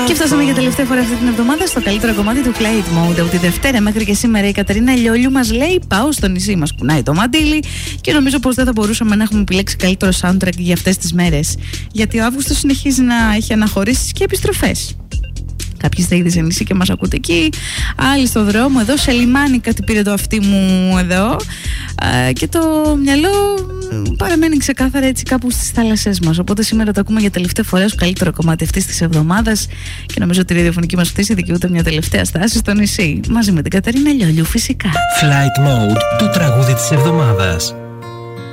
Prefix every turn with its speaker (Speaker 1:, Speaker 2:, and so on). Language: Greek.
Speaker 1: Και φτάσαμε για τελευταία φορά αυτή την εβδομάδα στο καλύτερο κομμάτι του Flight Mode. Από τη Δευτέρα μέχρι και σήμερα η Κατερίνα Λιόλιου μας λέει: πάω στο νησί, μας κουνάει το μαντίλι. Και νομίζω πως δεν θα μπορούσαμε να έχουμε επιλέξει καλύτερο soundtrack για αυτές τις μέρες. Γιατί ο Αύγουστος συνεχίζει να έχει αναχωρήσεις και επιστροφές. Κάποιοι είστε ήδη σε νησί και μας ακούτε εκεί. Άλλοι στο δρόμο, εδώ σε λιμάνι κάτι πήρε το αυτί μου εδώ. Και το μυαλό παραμένει ξεκάθαρα έτσι κάπου στις θάλασσές μας. Οπότε σήμερα το ακούμε για τελευταία φορά στο καλύτερο κομμάτι αυτής της εβδομάδας. Και νομίζω ότι η ραδιοφωνική μας πτήση δικαιούται μια τελευταία στάση στο νησί. Μαζί με την Κατερίνα Λιόλιου φυσικά.
Speaker 2: Flight Mode, το τραγούδι της εβδομάδας.